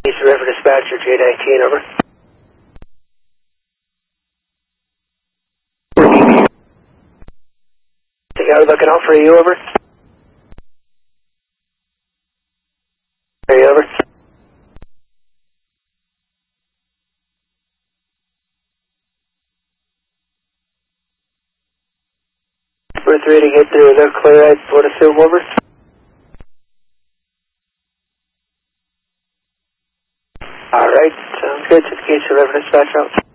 East River Dispatcher, J19, over. Think I was looking out for you, over. Are you over? For 3 to get through the clear, I would assume, over. Alright, sounds good. Just in case you River Dispatch out.